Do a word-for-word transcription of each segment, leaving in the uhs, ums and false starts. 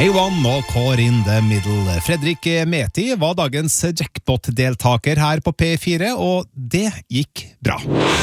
A one og Core in the Middle. Fredrik Meti var dagens jackpot-deltaker her på P fire, og det gikk bra.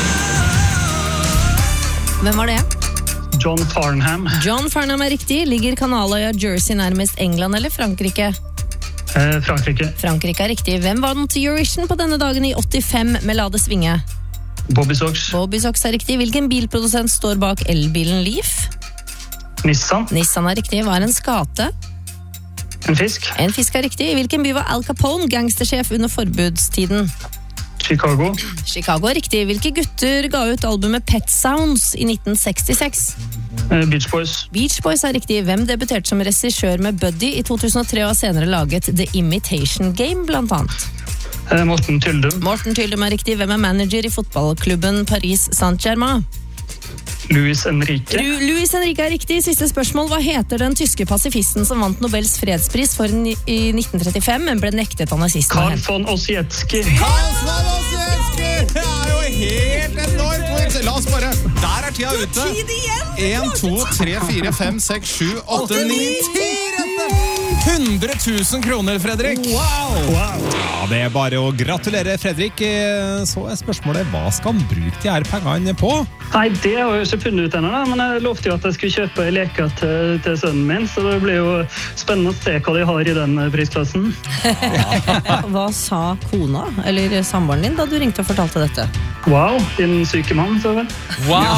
Hvem var det? John Farnham. John Farnham er riktig. Ligger kanaløya Jersey nærmest England eller Frankrike? Eh, Frankrike. Frankrike er riktig. Hvem var den til Eurovision på denne dagen i åttifem med La det svinge? Bobby Sox. Bobby Sox er riktig. Hvilken bilprodusent står bak elbilen Leaf? Nissan. Nissan er riktig. Hva er en skate? En fisk. En fisk er riktig. I hvilken by var Al Capone gangstersjef under forbudstiden? Chicago. Chicago er riktig. Hvilke gutter ga ut albumet Pet Sounds i nitten sekstiseks? Eh, Beach Boys. Beach Boys er riktig. Hvem debuterte som regissør med Buddy i to tusen og tre og har senere laget The Imitation Game, blant annet? Eh, Morten Tyldum. Morten Tyldum er riktig. Hvem er manager i fotballklubben Paris Saint-Germain? Luis Enrique. Lu- Luis Enrique er riktig. Siste spørsmål. Hva heter den tyske pasifisten som vant Nobels fredspris for ni- i nitten trettifem, men ble nektet av nazistene? Karl von Ossietzky. Karl Swarovski! Det er jo helt enormt! La oss bare... Der er tida ute. en, to, tre, fire, fem, seks, sju, åtte, ni, ti! hundre tusen kroner, Fredrik! Wow. Ja, det er bare å gratulere, Fredrik. Så er spørsmålet, hva skal han bruke de her pengene på? Nei, det har jeg jo ikke funnet ut ennå, da, men jeg lovte jo at jeg skulle kjøpe en leke til, til sønnen min, så det blir jo spennende å se hva de har i den prisklassen. Hva sa kona, eller samboeren din, da du ringte og fortalte dette? Wow, din syke mann, så vel. Wow!